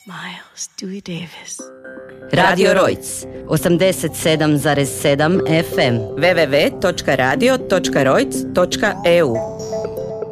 Miles Dewey Davis. Radio Rojc 87,7 FM. www.radio.rojc.eu